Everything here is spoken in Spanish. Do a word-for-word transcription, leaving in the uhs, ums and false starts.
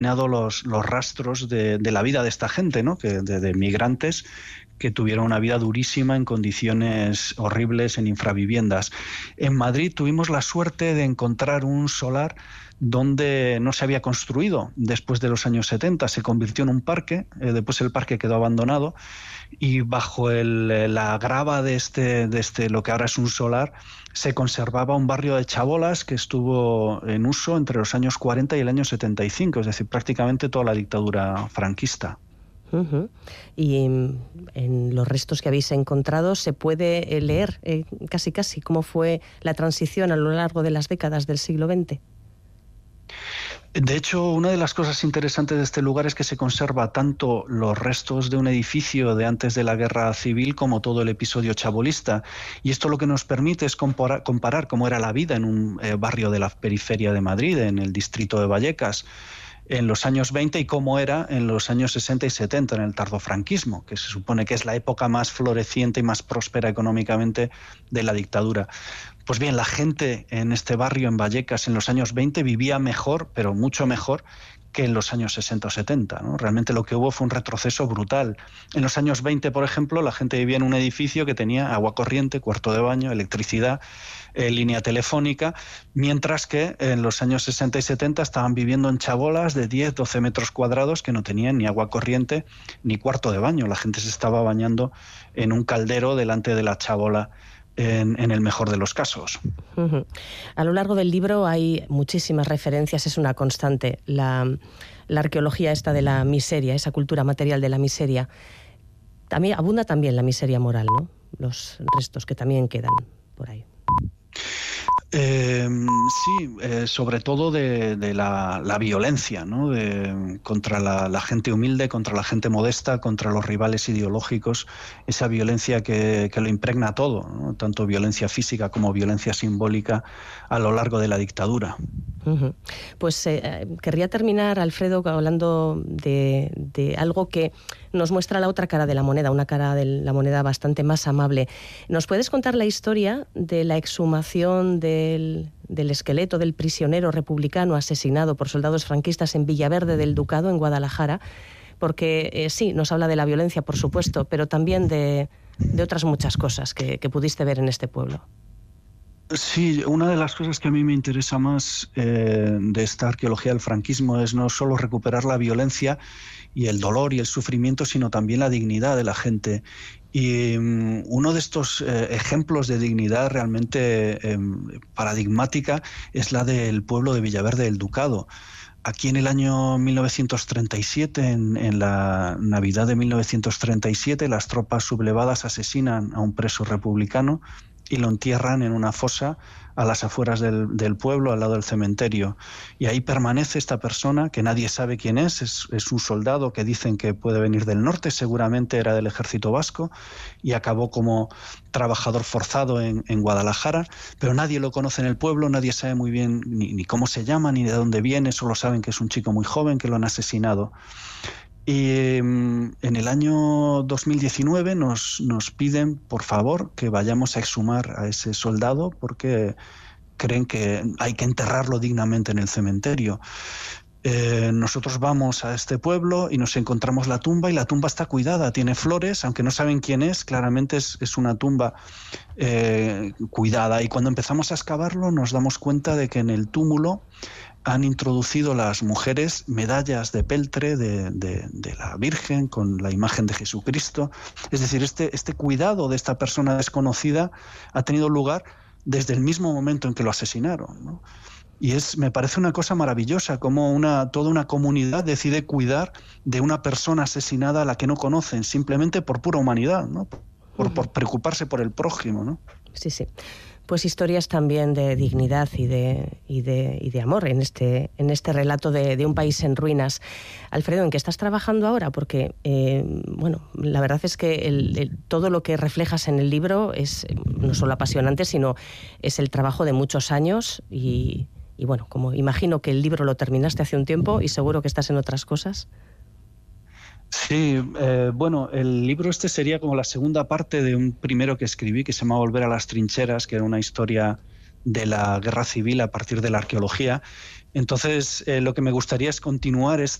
los, los rastros de, de la vida de esta gente, ¿no? Que, de, de migrantes que tuvieron una vida durísima en condiciones horribles, en infraviviendas. En Madrid tuvimos la suerte de encontrar un solar donde no se había construido después de los años setenta, se convirtió en un parque, eh, después el parque quedó abandonado y bajo el, la grava de este, de este, lo que ahora es un solar, se conservaba un barrio de chabolas que estuvo en uso entre los años cuarenta y el año setenta y cinco, es decir, prácticamente toda la dictadura franquista. Uh-huh. Y en, en los restos que habéis encontrado se puede leer eh, casi casi cómo fue la transición a lo largo de las décadas del siglo veinte. De hecho, una de las cosas interesantes de este lugar es que se conserva tanto los restos de un edificio de antes de la Guerra Civil como todo el episodio chabolista. Y esto lo que nos permite es comparar, comparar cómo era la vida en un eh, barrio de la periferia de Madrid, en el distrito de Vallecas, en los años veinte y cómo era en los años sesenta y setenta, en el tardofranquismo, que se supone que es la época más floreciente y más próspera económicamente de la dictadura. Pues bien, la gente en este barrio, en Vallecas, en los años veinte vivía mejor, pero mucho mejor que en los años sesenta o setenta, ¿no? Realmente lo que hubo fue un retroceso brutal. En los años veinte, por ejemplo, la gente vivía en un edificio que tenía agua corriente, cuarto de baño, electricidad, eh, línea telefónica, mientras que en los años sesenta y setenta estaban viviendo en chabolas de diez, doce metros cuadrados que no tenían ni agua corriente ni cuarto de baño. La gente se estaba bañando en un caldero delante de la chabola, En, en el mejor de los casos. Uh-huh. A lo largo del libro hay muchísimas referencias, es una constante, la, la arqueología esta de la miseria, esa cultura material de la miseria. También abunda también la miseria moral, ¿no? Los restos que también quedan por ahí. Eh, sí, eh, sobre todo de, de la, la violencia, ¿no? De, contra la, la gente humilde, contra la gente modesta, contra los rivales ideológicos, esa violencia que, que lo impregna todo, ¿no? Tanto violencia física como violencia simbólica a lo largo de la dictadura. Uh-huh. Pues eh, querría terminar, Alfredo, hablando de, de algo que nos muestra la otra cara de la moneda, una cara de la moneda bastante más amable. ¿Nos puedes contar la historia de la exhumación del, del esqueleto del prisionero republicano asesinado por soldados franquistas en Villaverde del Ducado, en Guadalajara? Porque eh, sí, nos habla de la violencia, por supuesto, pero también de, de otras muchas cosas que, que pudiste ver en este pueblo. Sí, una de las cosas que a mí me interesa más eh, de esta arqueología del franquismo es no solo recuperar la violencia y el dolor y el sufrimiento, sino también la dignidad de la gente. Y um, uno de estos eh, ejemplos de dignidad realmente eh, paradigmática es la del pueblo de Villaverde del Ducado. Aquí en el año mil novecientos treinta y siete, en, en la Navidad de mil novecientos treinta y siete, las tropas sublevadas asesinan a un preso republicano y lo entierran en una fosa a las afueras del, del pueblo, al lado del cementerio. Y ahí permanece esta persona, que nadie sabe quién es, es, es un soldado que dicen que puede venir del norte, seguramente era del ejército vasco, y acabó como trabajador forzado en, en Guadalajara, pero nadie lo conoce en el pueblo, nadie sabe muy bien ni, ni cómo se llama, ni de dónde viene, solo saben que es un chico muy joven, que lo han asesinado. Y eh, en el año dos mil diecinueve nos, nos piden, por favor, que vayamos a exhumar a ese soldado porque creen que hay que enterrarlo dignamente en el cementerio. Eh, nosotros vamos a este pueblo y nos encontramos la tumba y la tumba está cuidada, tiene flores, aunque no saben quién es, claramente es, es una tumba eh, cuidada. Y cuando empezamos a excavarlo nos damos cuenta de que en el túmulo han introducido las mujeres medallas de peltre de, de, de la Virgen con la imagen de Jesucristo. Es decir, este, este cuidado de esta persona desconocida ha tenido lugar desde el mismo momento en que lo asesinaron, ¿no? Y es, me parece una cosa maravillosa, como una, toda una comunidad decide cuidar de una persona asesinada a la que no conocen, simplemente por pura humanidad, ¿no? Por, uh-huh. por preocuparse por el prójimo, ¿no? Sí, sí. Pues historias también de dignidad y de, y de, y de amor en este, en este relato de, de un país en ruinas. Alfredo, ¿en qué estás trabajando ahora? Porque, eh, bueno, la verdad es que el, el, todo lo que reflejas en el libro es no solo apasionante, sino es el trabajo de muchos años y, y bueno, como imagino que el libro lo terminaste hace un tiempo y seguro que estás en otras cosas. Sí, eh, bueno, el libro este sería como la segunda parte de un primero que escribí que se llama Volver a las trincheras, que era una historia de la guerra civil a partir de la arqueología. Entonces, eh, lo que me gustaría es continuar